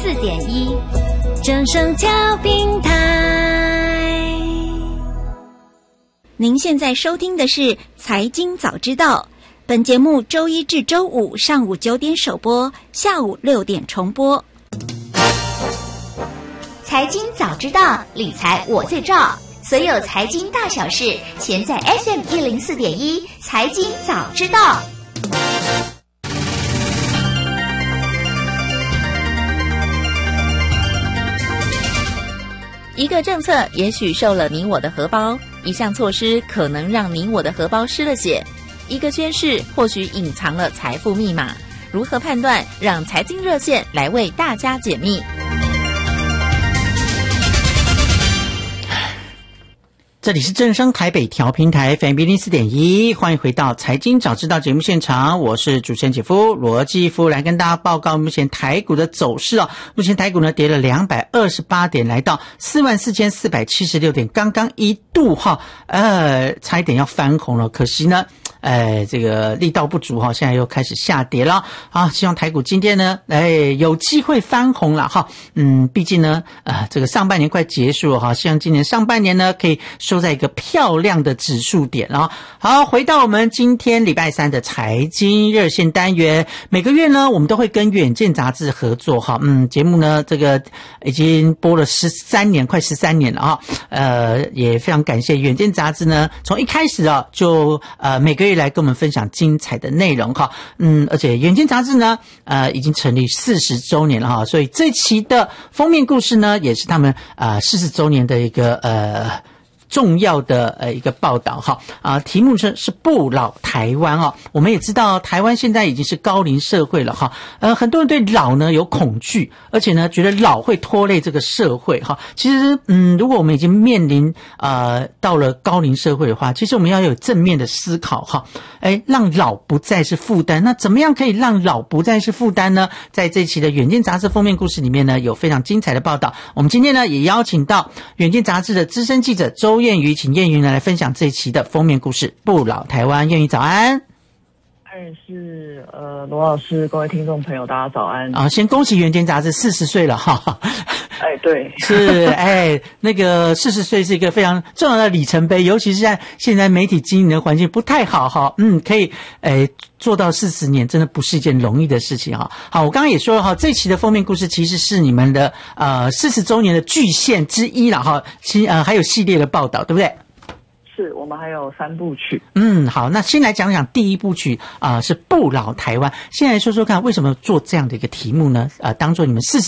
104.1正声调频台。 您现在收听的是财经早知道，本节目周一至周五上午9点首播，下午6点重播。 财经早知道，理财我最照，所有财经大小事，全在 FM104.1财经早知道。 一个政策也许受了你我的荷包，一项措施可能让你我的荷包失了血，一个宣示或许隐藏了财富密码，如何判断？让财经热线来为大家解密。 这里是正声台北调频台 FM104.1， 欢迎回到财经早知道节目现场，我是主持人姐夫罗继夫，来跟大家报告目前台股的走势哦。目前台股呢跌了228点，来到44,476点，刚刚一度差一点要翻红了，可惜呢这个力道不足现在又开始下跌了啊！希望台股今天呢有机会翻红了哈。毕竟呢这个上半年快结束了哈，希望今年上半年呢可以收在一个漂亮的指数点啊。好，回到我们今天礼拜三的财经热线单元，每个月呢我们都会跟远见杂志合作哈。节目呢这个已经播了13年，快13年了啊。也非常感谢远见杂志呢，从一开始就每个月来跟我们分享精彩的内容哈。而且远见杂志呢已经成立40周年了哈，所以这期的封面故事呢也是他们40周年的一个重要的一个报道哈。题目是不老台湾哦。我们也知道台湾现在已经是高龄社会了哈。很多人对老呢有恐惧，而且呢觉得老会拖累这个社会哈。其实如果我们已经面临到了高龄社会的话，其实我们要有正面的思考哈。让老不再是负担。那怎么样可以让老不再是负担呢？在这期的远见杂志封面故事里面呢，有非常精彩的报道。我们今天呢也邀请到远见杂志的资深记者周燕瑜，请燕瑜呢来分享这一期的封面故事不老台湾。燕瑜早安。 是罗老师，各位听众朋友大家早安。 先恭喜远见杂志40岁了哈。 对， 是那个40岁是一个非常重要的里程碑，尤其是在现在媒体经营的环境不太好哈。可以做到40年真的不是一件容易的事情哈。好，我刚刚也说了哈，这期的封面故事其实是你们的40周年的巨献之一了哈。还有系列的报道，对不对？ 是，我们还有3部曲。 好，那先来讲讲第一部曲是不老台湾。先来说说看，为什么做这样的一个题目呢？当做你们40